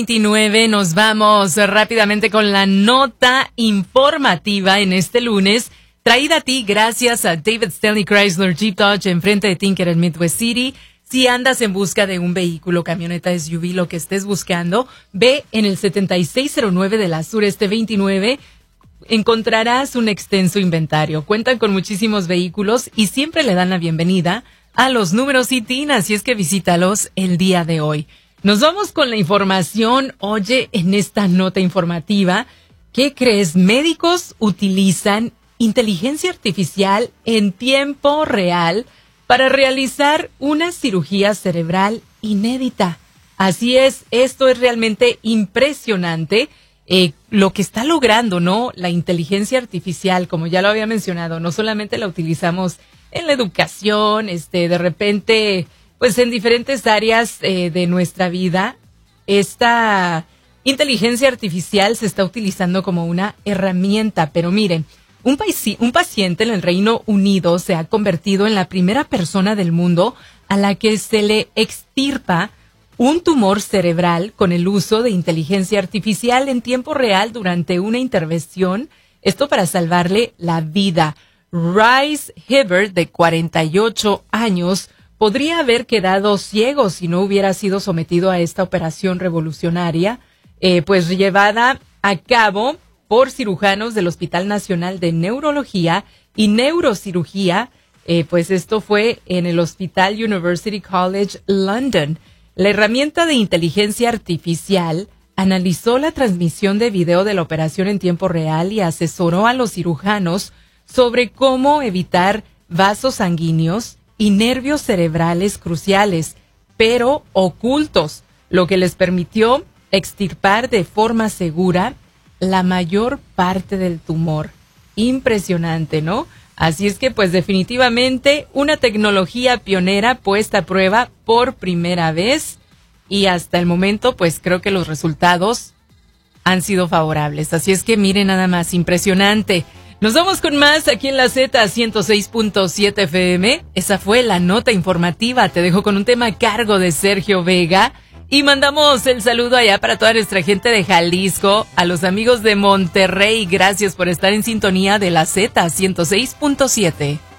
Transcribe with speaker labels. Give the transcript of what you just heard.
Speaker 1: 29, nos vamos rápidamente con la nota informativa en este lunes, traída a ti gracias a David Stanley Chrysler Jeep Dodge enfrente de Tinker en Midwest City. Si andas en busca de un vehículo, camioneta, SUV, lo que estés buscando, ve en el 7609 de la Sureste 29. Encontrarás un extenso inventario. Cuentan con muchísimos vehículos y siempre le dan la bienvenida a los números ITIN, así es que visítalos el día de hoy. Nos vamos con la información. Oye, en esta nota informativa, ¿qué crees? Médicos utilizan inteligencia artificial en tiempo real para realizar una cirugía cerebral inédita. Así es, esto es realmente impresionante. Lo que está logrando, ¿no? La inteligencia artificial, como ya lo había mencionado, no solamente la utilizamos en la educación, de repente, pues en diferentes áreas de nuestra vida. Esta inteligencia artificial se está utilizando como una herramienta, pero miren, un paciente en el Reino Unido se ha convertido en la primera persona del mundo a la que se le extirpa un tumor cerebral con el uso de inteligencia artificial en tiempo real durante una intervención, esto para salvarle la vida. Rhys Hibbert, de 48 años, podría haber quedado ciego si no hubiera sido sometido a esta operación revolucionaria, pues llevada a cabo por cirujanos del Hospital Nacional de Neurología y Neurocirugía, pues esto fue en el Hospital University College London. La herramienta de inteligencia artificial analizó la transmisión de video de la operación en tiempo real y asesoró a los cirujanos sobre cómo evitar vasos sanguíneos y nervios cerebrales cruciales, pero ocultos, lo que les permitió extirpar de forma segura la mayor parte del tumor. Impresionante, ¿no? Así es que, pues definitivamente una tecnología pionera puesta a prueba por primera vez y hasta el momento, pues creo que los resultados han sido favorables. Así es que miren nada más, impresionante. Nos vamos con más aquí en la Z 106.7 FM. Esa fue la nota informativa. Te dejo con un tema a cargo de Sergio Vega. Y mandamos el saludo allá para toda nuestra gente de Jalisco, a los amigos de Monterrey. Gracias por estar en sintonía de la Z 106.7.